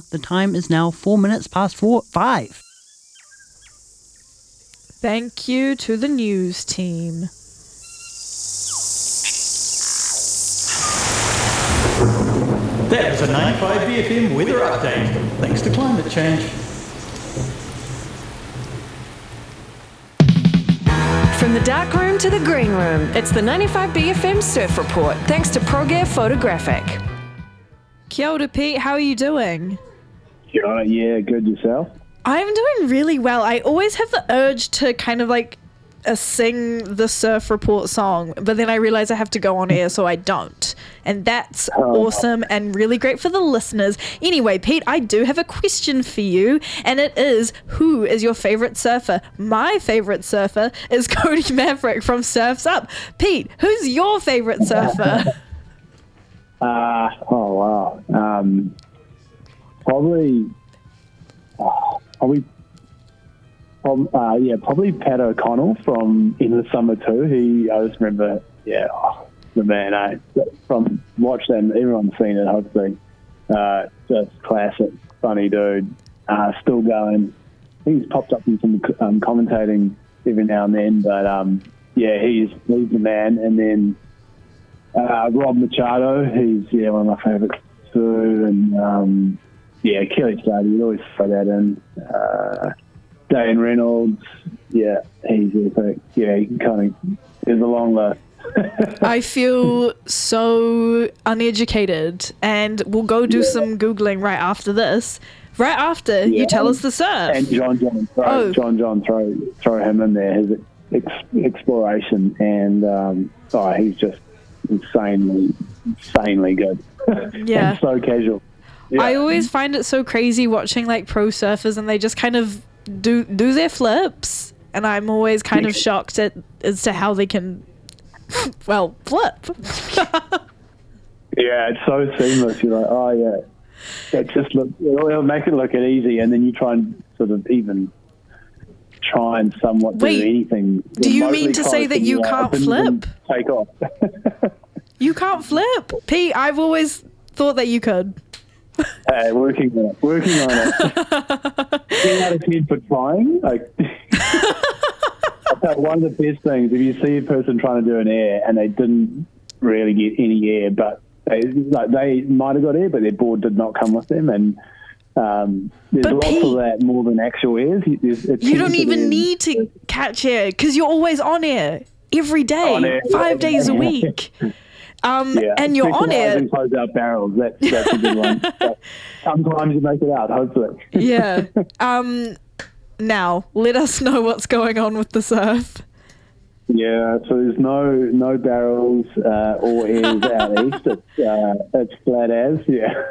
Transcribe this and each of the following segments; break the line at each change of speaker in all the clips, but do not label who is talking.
The time is now 4 minutes past 5.
Thank you to the news team.
That was a 95 BFM weather update, thanks to climate change.
From the dark room to the green room, it's the 95 BFM Surf Report, thanks to ProGear Photographic.
Kia ora, Pete. How are you doing?
Yeah, good. Yourself?
I'm doing really well. I always have the urge to kind of like sing the Surf Report song, but then I realize I have to go on air, so I don't. And that's awesome and really great for the listeners. Anyway, Pete, I do have a question for you, and it is, who is your favorite surfer? My favorite surfer is Cody Maverick from Surfs Up. Pete, who's your favorite surfer?
Wow. Probably Pat O'Connell from In the Summer too. I just remember, the man. From watch them, everyone's seen it. Hopefully, just classic, funny dude. Still going. I think he's popped up in some commentating every now and then, but he's the man. And then Rob Machado, he's one of my favourites too. And Kelly Slade, we always throw that in. Dane Reynolds, he's epic. He can kind of, there's a long list.
I feel so uneducated, and we'll go do some Googling right after this. Right after you tell us the surf.
And John, throw him in there, his exploration, and he's just insanely good.
Yeah.
And so casual. Yeah.
I always find it so crazy watching like pro surfers, and they just kind of do their flips, and I'm always kind of shocked as to how they can flip.
It's so seamless. You're like, it just it'll make it look easy, and then you try and sort of even try and somewhat do anything.
Do you mean to say that you can't flip?
Take off.
You can't flip, Pete. I've always thought that you could.
Hey, working on it. 10 out of 10 for trying. One of the best things, if you see a person trying to do an air and they didn't really get any air, but they might have got air, but their board did not come with them, and there's lots
Pete,
of that more than actual airs.
You don't even need to catch air because you're always on air every day, 5 days a week. And you're on air.
Close out barrels. That's a good one. Sometimes you make it out, hopefully.
Yeah. Now, let us know what's going on with the surf.
Yeah, so there's no barrels or airs out east. It's flat as,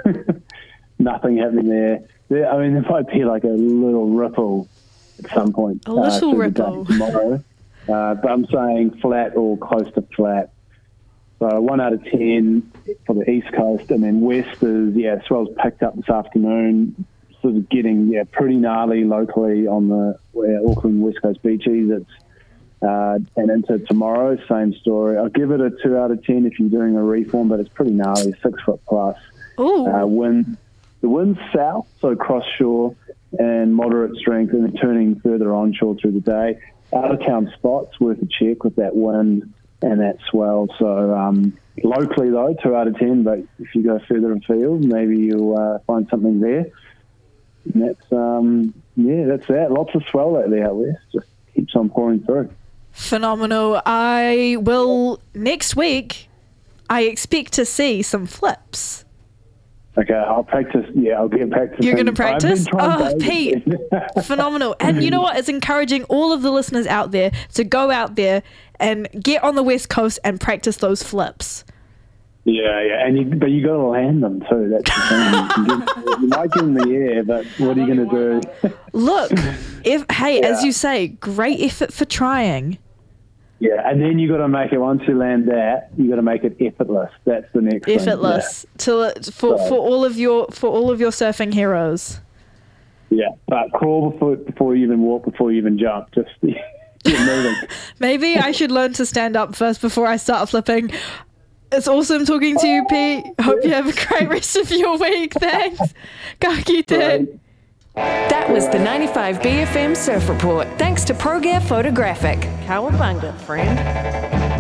nothing happening there. There might be like a little ripple at some point.
A little ripple.
Tomorrow. But I'm saying flat or close to flat. So 1 out of 10 for the East Coast, and then West is, swells picked up this afternoon, sort of getting, pretty gnarly locally on the Auckland West Coast beaches. It's and into tomorrow, same story. I'll give it a 2 out of 10 if you're doing a reform, but it's pretty gnarly, 6 foot plus. The wind's south, so cross shore and moderate strength, and then turning further onshore through the day. Out of town spots worth a check with that wind and that swell. So locally though, 2 out of 10, but if you go further afield, maybe you'll find something there. And that's that's that. Lots of swell lately out west. Just keeps on pouring through.
Phenomenal. I will next week. I expect to see some flips.
Okay, I'll practice. Yeah, I'll get practicing.
You're going to practice? Oh, Pete. Phenomenal. And you know what? It's encouraging all of the listeners out there to go out there and get on the West Coast and practice those flips.
Yeah. But you got to land them too. That's the thing. You might get in the air, but what are you going to do?
Look, as you say, great effort for trying.
Yeah, and then you got to make it, once you land that, you got to make it effortless. That's the next thing.
Effortless for all of your surfing heroes.
Yeah, but crawl before you even walk, before you even jump. Just get moving.
Maybe I should learn to stand up first before I start flipping. It's awesome talking to you, Pete. Hope you have a great rest of your week. Thanks. Ka kite.
That was the 95 BFM Surf Report. Thanks to ProGear Photographic. Cowabunga, friend.